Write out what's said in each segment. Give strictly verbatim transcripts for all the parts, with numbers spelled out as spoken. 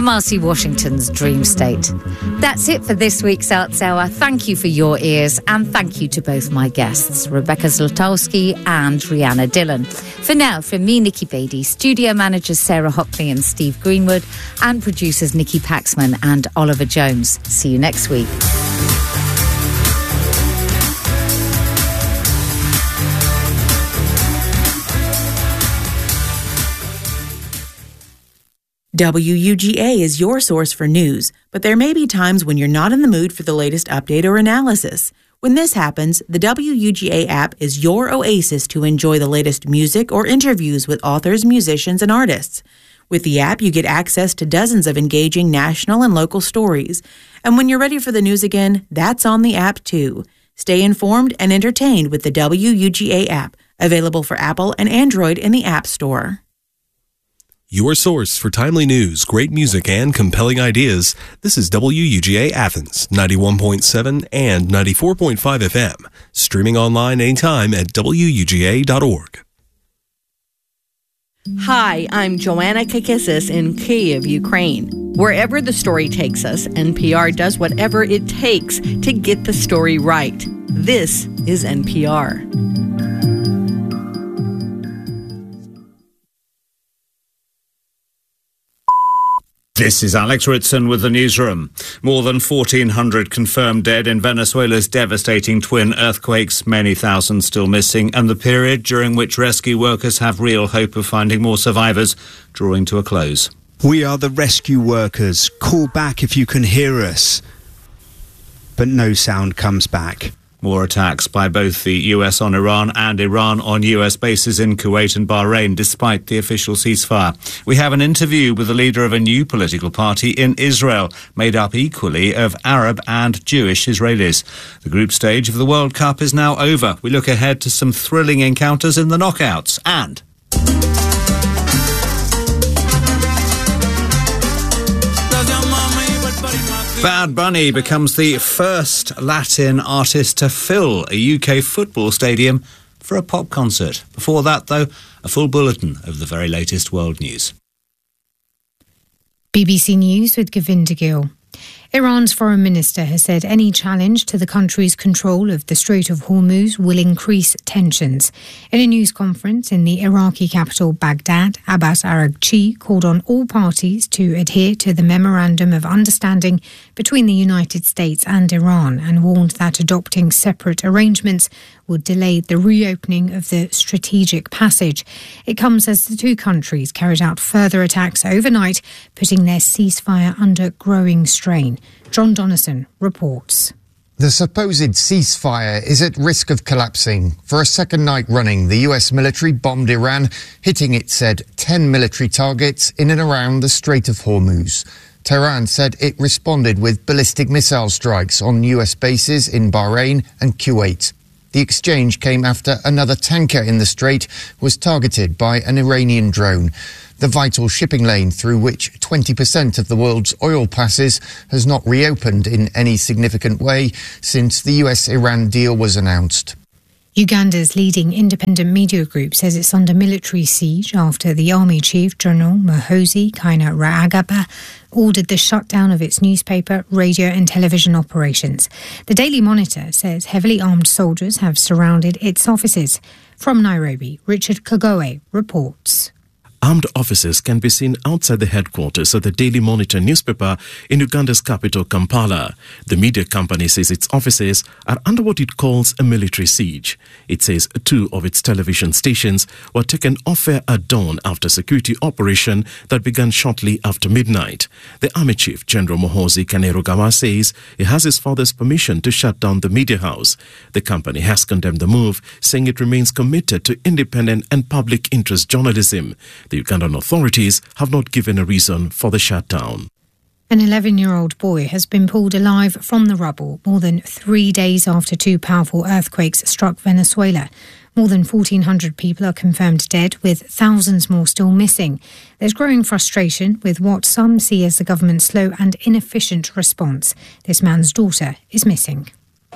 Kamasi Washington's Dream State. That's it for this week's Arts Hour. Thank you for your ears, and thank you to both my guests, Rebecca Zlotowski and Rihanna Dillon. For now, from me, Nikki Beattie, studio managers Sarah Hockley and Steve Greenwood, and producers Nikki Paxman and Oliver Jones. See you next week. W U G A is your source for news, but there may be times when you're not in the mood for the latest update or analysis. When this happens, the W U G A app is your oasis to enjoy the latest music or interviews with authors, musicians, and artists. With the app, you get access to dozens of engaging national and local stories. And when you're ready for the news again, that's on the app too. Stay informed and entertained with the W U G A app, available for Apple and Android in the App Store. Your source for timely news, great music, and compelling ideas. This is W U G A Athens, ninety-one point seven and ninety-four point five F M. Streaming online anytime at W U G A dot org. Hi, I'm Joanna Kakissis in Kyiv, Ukraine. Wherever the story takes us, N P R does whatever it takes to get the story right. This is N P R. This is Alex Ritson with the newsroom. More than fourteen hundred confirmed dead in Venezuela's devastating twin earthquakes, many thousands still missing, and the period during which rescue workers have real hope of finding more survivors drawing to a close. We are the rescue workers. Call back if you can hear us. But no sound comes back. More attacks by both the U S on Iran and Iran on U S bases in Kuwait and Bahrain, despite the official ceasefire. We have an interview with the leader of a new political party in Israel, made up equally of Arab and Jewish Israelis. The group stage of the World Cup is now over. We look ahead to some thrilling encounters in the knockouts and... Bad Bunny becomes the first Latin artist to fill a U K football stadium for a pop concert. Before that, though, a full bulletin of the very latest world news. B B C News with Govinda Gill. Iran's foreign minister has said any challenge to the country's control of the Strait of Hormuz will increase tensions. In a news conference in the Iraqi capital Baghdad, Abbas Araghchi called on all parties to adhere to the Memorandum of Understanding between the United States and Iran and warned that adopting separate arrangements would delay the reopening of the strategic passage. It comes as the two countries carried out further attacks overnight, putting their ceasefire under growing strain. John Donnison reports. The supposed ceasefire is at risk of collapsing. For a second night running, the U S military bombed Iran, hitting, it said, ten military targets in and around the Strait of Hormuz. Tehran said it responded with ballistic missile strikes on U S bases in Bahrain and Kuwait. The exchange came after another tanker in the strait was targeted by an Iranian drone. The vital shipping lane through which twenty percent of the world's oil passes has not reopened in any significant way since the U S Iran deal was announced. Uganda's leading independent media group says it's under military siege after the army chief, General Muhoozi Kainerugaba, ordered the shutdown of its newspaper, radio and television operations. The Daily Monitor says heavily armed soldiers have surrounded its offices. From Nairobi, Richard Kagoe reports. Armed officers can be seen outside the headquarters of the Daily Monitor newspaper in Uganda's capital, Kampala. The media company says its offices are under what it calls a military siege. It says two of its television stations were taken off air at dawn after security operation that began shortly after midnight. The Army Chief, General Muhoozi Kainerugaba, says he has his father's permission to shut down the media house. The company has condemned the move, saying it remains committed to independent and public interest journalism. The Ugandan authorities have not given a reason for the shutdown. An eleven-year-old boy has been pulled alive from the rubble more than three days after two powerful earthquakes struck Venezuela. More than fourteen hundred people are confirmed dead, with thousands more still missing. There's growing frustration with what some see as the government's slow and inefficient response. This man's daughter is missing.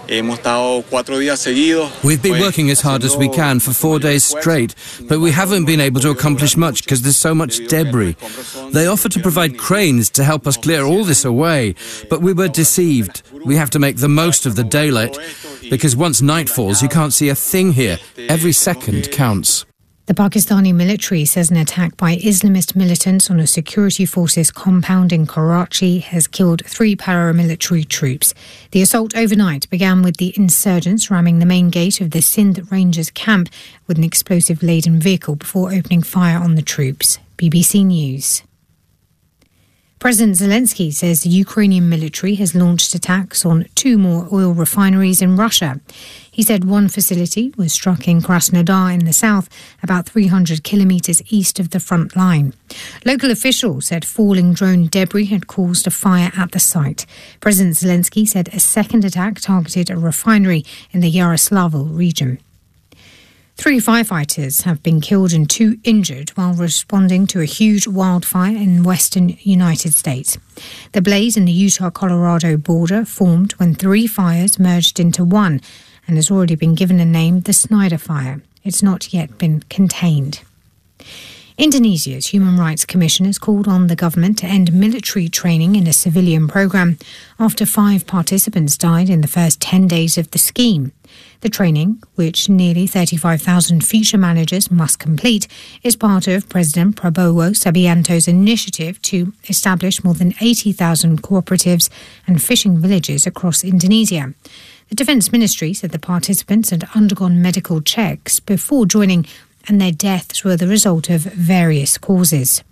We've been working as hard as we can for four days straight, but we haven't been able to accomplish much because there's so much debris. They offered to provide cranes to help us clear all this away, but we were deceived. We have to make the most of the daylight, because once night falls, you can't see a thing here. Every second counts. The Pakistani military says an attack by Islamist militants on a security forces compound in Karachi has killed three paramilitary troops. The assault overnight began with the insurgents ramming the main gate of the Sindh Rangers camp with an explosive-laden vehicle before opening fire on the troops. B B C News. President Zelensky says the Ukrainian military has launched attacks on two more oil refineries in Russia. He said one facility was struck in Krasnodar in the south, about three hundred kilometres east of the front line. Local officials said falling drone debris had caused a fire at the site. President Zelensky said a second attack targeted a refinery in the Yaroslavl region. Three firefighters have been killed and two injured while responding to a huge wildfire in western United States. The blaze in the Utah-Colorado border formed when three fires merged into one and has already been given a name, the Snyder Fire. It's not yet been contained. Indonesia's Human Rights Commission has called on the government to end military training in a civilian programme after five participants died in the first ten days of the scheme. The training, which nearly thirty-five thousand future managers must complete, is part of President Prabowo Subianto's initiative to establish more than eighty thousand cooperatives and fishing villages across Indonesia. The Defence Ministry said the participants had undergone medical checks before joining, and their deaths were the result of various causes.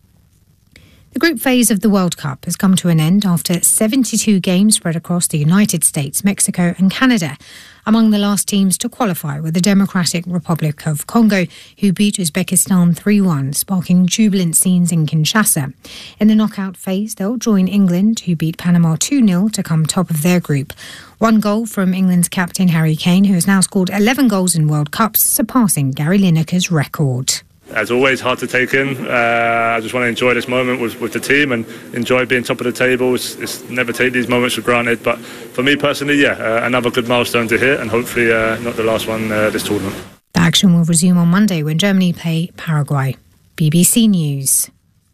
The group phase of the World Cup has come to an end after seventy-two games spread across the United States, Mexico and Canada. Among the last teams to qualify were the Democratic Republic of Congo, who beat Uzbekistan three one, sparking jubilant scenes in Kinshasa. In the knockout phase, they'll join England, who beat Panama two nil to come top of their group. One goal from England's captain Harry Kane, who has now scored eleven goals in World Cups, surpassing Gary Lineker's record. As always, hard to take in. Uh, I just want to enjoy this moment with, with the team and enjoy being top of the table. It's, it's never take these moments for granted. But for me personally, yeah, uh, another good milestone to hit, and hopefully uh, not the last one uh, this tournament. The action will resume on Monday when Germany play Paraguay. B B C News.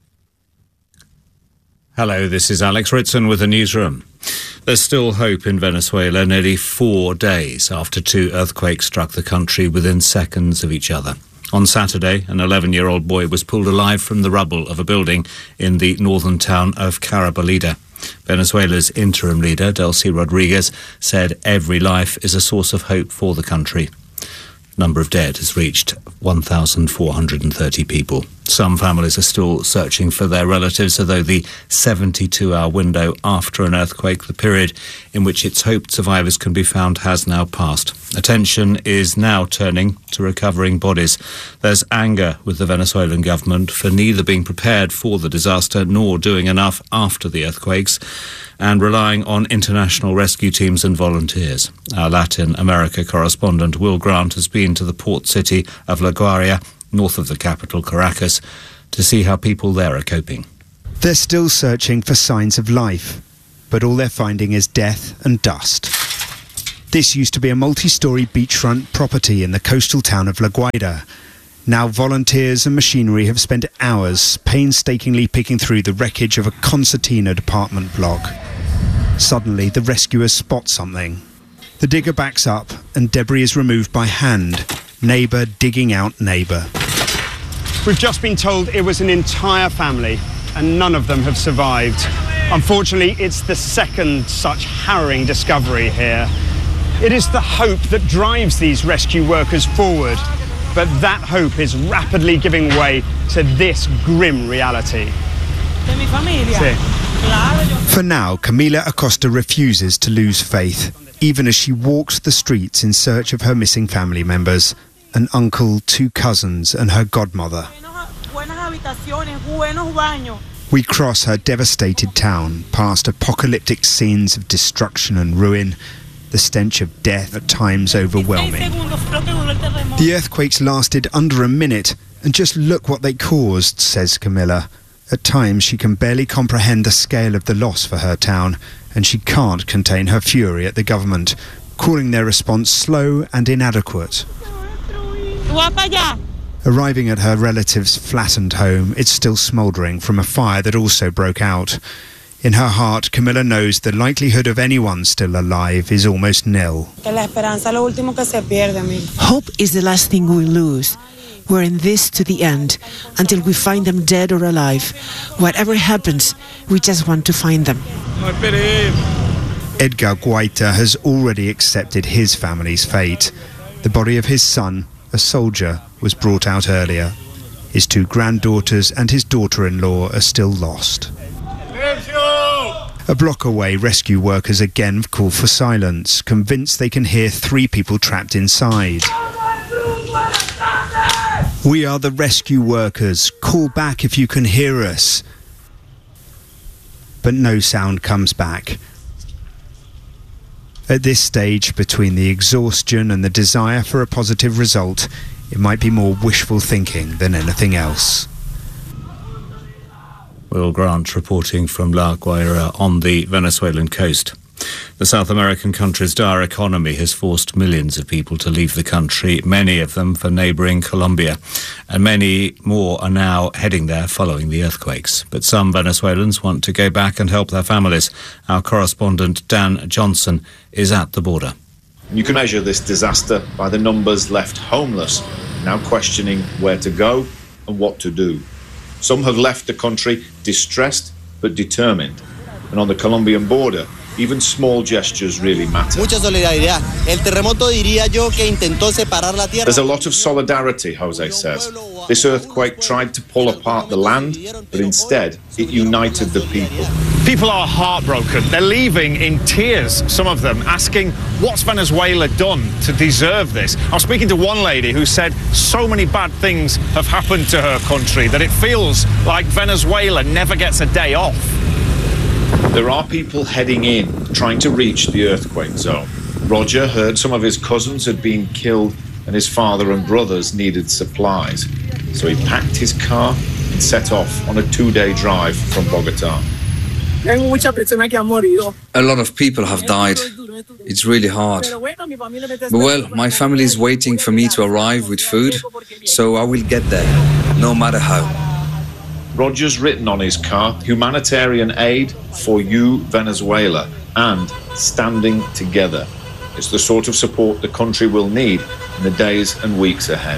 Hello, this is Alex Ritson with the newsroom. There's still hope in Venezuela nearly four days after two earthquakes struck the country within seconds of each other. On Saturday, an eleven-year-old boy was pulled alive from the rubble of a building in the northern town of Carabalida. Venezuela's interim leader, Delcy Rodriguez, said every life is a source of hope for the country. Number of dead has reached one thousand four hundred thirty people. Some families are still searching for their relatives, although the seventy-two hour window after an earthquake, the period in which it's hoped survivors can be found, has now passed. Attention is now turning to recovering bodies. There's anger with the Venezuelan government for neither being prepared for the disaster nor doing enough after the earthquakes, and relying on international rescue teams and volunteers. Our Latin America correspondent Will Grant has been to the port city of La Guaira, north of the capital, Caracas, to see how people there are coping. They're still searching for signs of life, but all they're finding is death and dust. This used to be a multi-storey beachfront property in the coastal town of La Guaira. Now volunteers and machinery have spent hours painstakingly picking through the wreckage of a concertina apartment block. Suddenly, the rescuers spot something. The digger backs up and debris is removed by hand, neighbour digging out neighbour. We've just been told it was an entire family and none of them have survived. Unfortunately, it's the second such harrowing discovery here. It is the hope that drives these rescue workers forward, but that hope is rapidly giving way to this grim reality. For now, Camila Acosta refuses to lose faith, even as she walks the streets in search of her missing family members, an uncle, two cousins and her godmother. We cross her devastated town, past apocalyptic scenes of destruction and ruin, the stench of death at times overwhelming. The earthquakes lasted under a minute, and just look what they caused, says Camilla. At times she can barely comprehend the scale of the loss for her town, and she can't contain her fury at the government, calling their response slow and inadequate. Arriving at her relative's flattened home, it's still smouldering from a fire that also broke out. In her heart, Camilla knows the likelihood of anyone still alive is almost nil. Hope is the last thing we lose. We're in this to the end, until we find them dead or alive. Whatever happens, we just want to find them. Edgar Guaita has already accepted his family's fate. The body of his son, a soldier, was brought out earlier. His two granddaughters and his daughter-in-law are still lost. A block away, rescue workers again call for silence, convinced they can hear three people trapped inside. We are the rescue workers. Call back if you can hear us. But no sound comes back. At this stage, between the exhaustion and the desire for a positive result, it might be more wishful thinking than anything else. Will Grant reporting from La Guaira on the Venezuelan coast. The South American country's dire economy has forced millions of people to leave the country, many of them for neighbouring Colombia, and many more are now heading there following the earthquakes. But some Venezuelans want to go back and help their families. Our correspondent Dan Johnson is at the border. You can measure this disaster by the numbers left homeless, now questioning where to go and what to do. Some have left the country distressed but determined. And on the Colombian border, even small gestures really matter. Mucha solidaridad. El terremoto diría yo que intentó separar la tierra. There's a lot of solidarity, Jose says. This earthquake tried to pull apart the land, but instead it united the people. People are heartbroken. They're leaving in tears, some of them, asking what's Venezuela done to deserve this. I was speaking to one lady who said so many bad things have happened to her country that it feels like Venezuela never gets a day off. There are people heading in, trying to reach the earthquake zone. Roger heard some of his cousins had been killed and his father and brothers needed supplies. So he packed his car and set off on a two-day drive from Bogota. A lot of people have died. It's really hard. But well, my family is waiting for me to arrive with food, so I will get there, no matter how. Roger's written on his car, humanitarian aid for you, Venezuela, and standing together. It's the sort of support the country will need in the days and weeks ahead.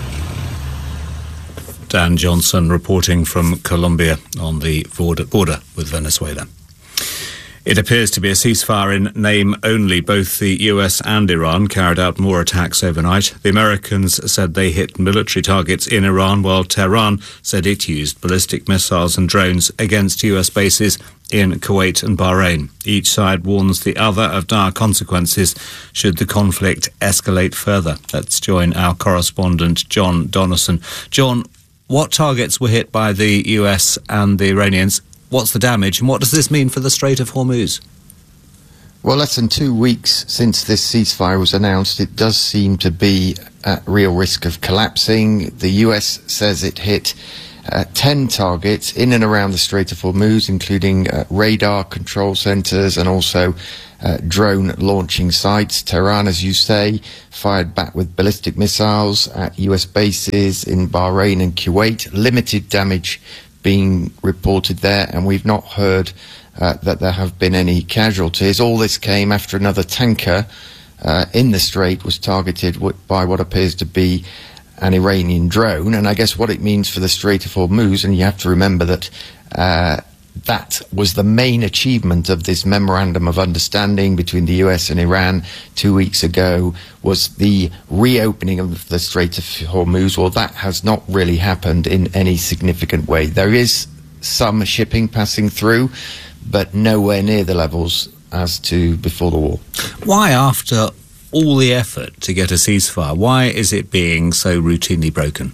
Dan Johnson reporting from Colombia on the border, border with Venezuela. It appears to be a ceasefire in name only. Both the U S and Iran carried out more attacks overnight. The Americans said they hit military targets in Iran, while Tehran said it used ballistic missiles and drones against U S bases in Kuwait and Bahrain. Each side warns the other of dire consequences should the conflict escalate further. Let's join our correspondent, John Donaldson. John, what targets were hit by the U S and the Iranians? What's the damage, and what does this mean for the Strait of Hormuz? Well, less than two weeks since this ceasefire was announced, it does seem to be at real risk of collapsing. The U S says it hit uh, ten targets in and around the Strait of Hormuz, including uh, radar control centres and also uh, drone launching sites. Tehran, as you say, fired back with ballistic missiles at U S bases in Bahrain and Kuwait. Limited damage being reported there, and we've not heard uh, that there have been any casualties. All this came after another tanker uh, in the strait was targeted w- by what appears to be an Iranian drone. And I guess what it means for the Strait of Hormuz, and you have to remember that uh, that was the main achievement of this memorandum of understanding between the U S and Iran two weeks ago, was the reopening of the Strait of Hormuz. Well, that has not really happened in any significant way. There is some shipping passing through, but nowhere near the levels as to before the war. Why, after all the effort to get a ceasefire, why is it being so routinely broken?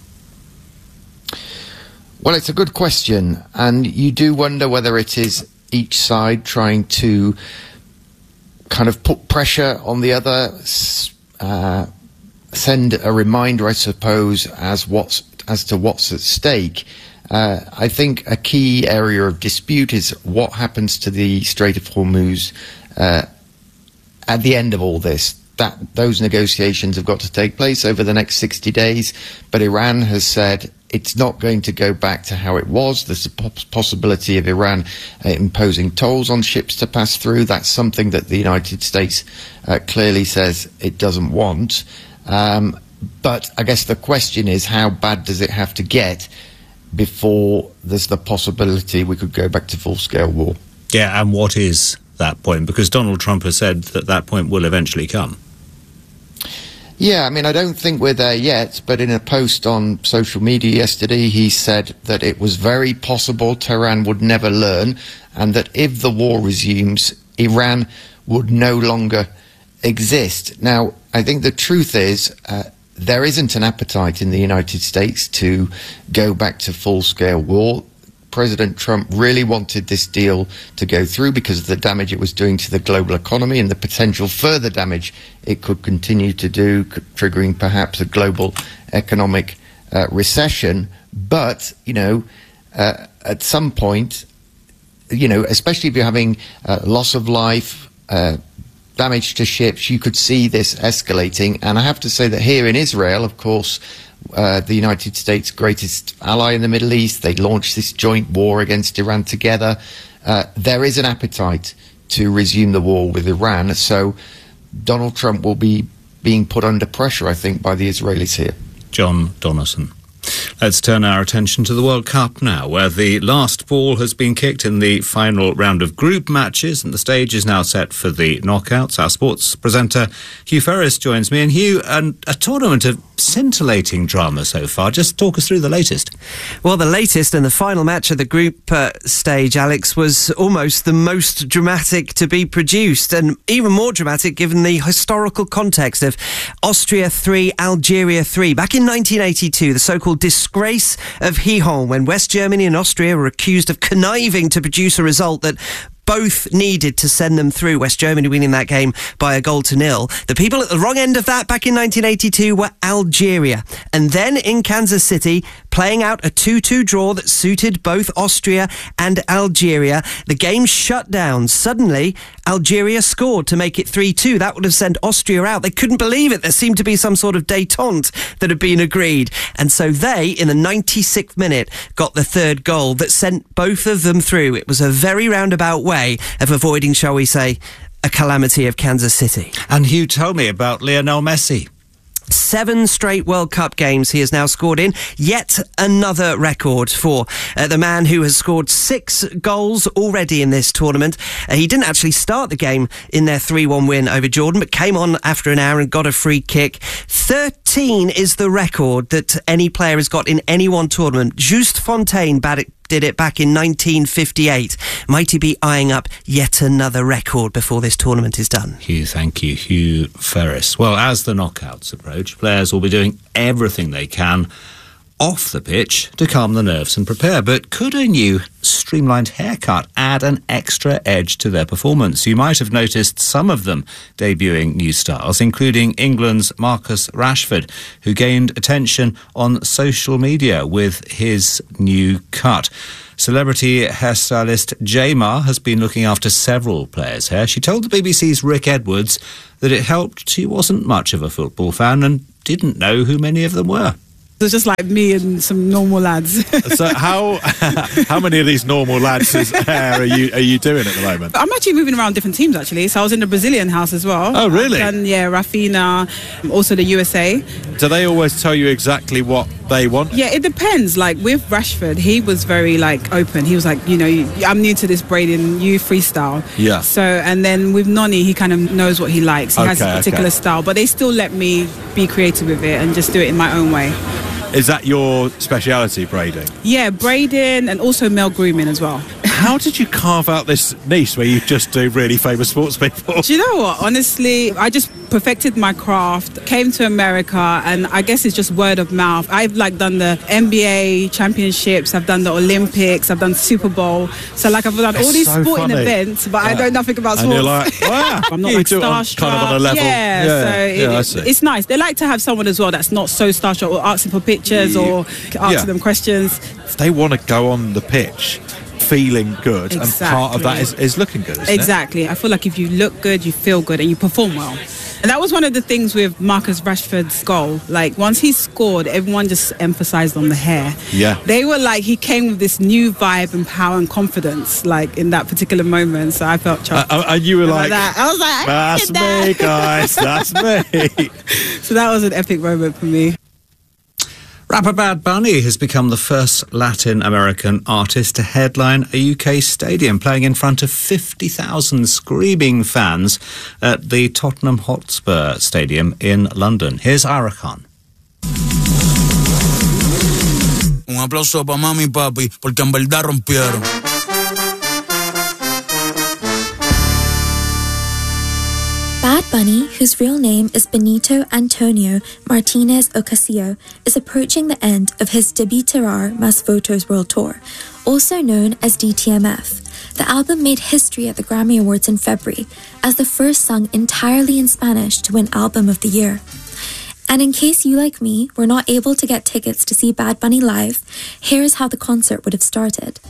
Well, it's a good question, and you do wonder whether it is each side trying to kind of put pressure on the other, uh, send a reminder, I suppose, as what's as to what's at stake. Uh, I think a key area of dispute is what happens to the Strait of Hormuz uh, at the end of all this. that those negotiations have got to take place over the next sixty days. But Iran has said it's not going to go back to how it was. There's a possibility of Iran uh, imposing tolls on ships to pass through. That's something that the United States uh, clearly says it doesn't want. Um, but I guess the question is, how bad does it have to get before there's the possibility we could go back to full-scale war? Yeah, and what is that point? Because Donald Trump has said that that point will eventually come. Yeah, I mean, I don't think we're there yet, but in a post on social media yesterday, he said that it was very possible Tehran would never learn, and that if the war resumes, Iran would no longer exist. Now, I think the truth is uh, there isn't an appetite in the United States to go back to full-scale war. President Trump really wanted this deal to go through because of the damage it was doing to the global economy and the potential further damage it could continue to do, triggering perhaps a global economic uh, recession. But, you know, uh, at some point, you know, especially if you're having uh, loss of life, uh, damage to ships, you could see this escalating. And I have to say that here in Israel, of course, Uh, the United States' greatest ally in the Middle East, they launched this joint war against Iran together. Uh, there is an appetite to resume the war with Iran, so Donald Trump will be being put under pressure, I think, by the Israelis here. John Donaldson. Let's turn our attention to the World Cup now, where the last ball has been kicked in the final round of group matches, and the stage is now set for the knockouts. Our sports presenter Hugh Ferris joins me. And Hugh, an, a tournament of scintillating drama so far. Just talk us through the latest. Well, the latest and the final match of the group uh, stage, Alex, was almost the most dramatic to be produced, and even more dramatic given the historical context of Austria three, Algeria three. Back in nineteen eighty-two, the so-called disgrace of Gijón, when West Germany and Austria were accused of conniving to produce a result that both needed to send them through, West Germany winning that game by a goal to nil. The people at the wrong end of that back in nineteen eighty-two were Algeria. And then in Kansas City, playing out a two two draw that suited both Austria and Algeria, the game shut down. Suddenly, Algeria scored to make it three two. That would have sent Austria out. They couldn't believe it. There seemed to be some sort of détente that had been agreed. And so they, in the ninety-sixth minute, got the third goal that sent both of them through. It was a very roundabout way of avoiding, shall we say, a calamity of Kansas City. And Hugh, tell me about Lionel Messi. Seven straight World Cup games he has now scored in. Yet another record for uh, the man who has scored six goals already in this tournament. Uh, he didn't actually start the game in their three one win over Jordan, but came on after an hour and got a free kick. thirteen is the record that any player has got in any one tournament. Just Fontaine batted did it back in nineteen fifty-eight. Might he be eyeing up yet another record before this tournament is done? Hugh, thank you. Hugh Ferris. Well, as the knockouts approach, players will be doing everything they can off the pitch to calm the nerves and prepare. But could a new streamlined haircut add an extra edge to their performance? You might have noticed some of them debuting new styles, including England's Marcus Rashford, who gained attention on social media with his new cut. Celebrity hairstylist Jamar has been looking after several players' hair. She told the B B C's Rick Edwards that it helped she wasn't much of a football fan and didn't know who many of them were. It's just like me and some normal lads. So how how many of these normal lads' hair are you are you doing at the moment? I'm actually moving around different teams, actually. So I was in the Brazilian house as well. Oh, really? And yeah, Rafinha, also the U S A. Do they always tell you exactly what they want? Yeah, it depends. Like with Rashford, he was very like open. He was like, you know, I'm new to this braiding, you freestyle. Yeah. So, and then with Noni, he kind of knows what he likes. He okay, has a particular okay. style, but they still let me be creative with it and just do it in my own way. Is that your speciality, braiding? Yeah, braiding and also male grooming as well. How did you carve out this niche where you just do really famous sports people? Do you know what? Honestly, I just perfected my craft, came to America, and I guess it's just word of mouth. I've like done the N B A championships, I've done the Olympics, I've done Super Bowl. So like I've done it's all these so sporting funny. events, but yeah. I know nothing about sports. And you're like, wow. I'm not you like do starstruck. Kind of on a level. Yeah, yeah, so yeah, it, I see. It's nice. They like to have someone as well that's not so starstruck or asking for pictures or asking yeah. them questions. They want to go on the pitch feeling good, exactly. and part of that is, is looking good, isn't exactly. it? I feel like if you look good, you feel good, and you perform well. And that was one of the things with Marcus Rashford's goal. Like, once he scored, everyone just emphasised on the hair. Yeah. They were like, he came with this new vibe and power and confidence, like, in that particular moment. So I felt chuffed. Uh, and you were like, that. I was like, I that's did that. me, guys, that's me. So that was an epic moment for me. Rapper Bad Bunny has become the first Latin American artist to headline a U K stadium, playing in front of fifty thousand screaming fans at the Tottenham Hotspur Stadium in London. Here's Ira Khan. Un aplauso para mami y papi, porque en verdad rompieron. Bad Bunny, whose real name is Benito Antonio Martinez Ocasio, is approaching the end of his Debí Tirar Más Fotos World Tour, also known as D T M F. The album made history at the Grammy Awards in February as the first sung entirely in Spanish to win Album of the Year. And in case you, like me, were not able to get tickets to see Bad Bunny live, here's how the concert would have started.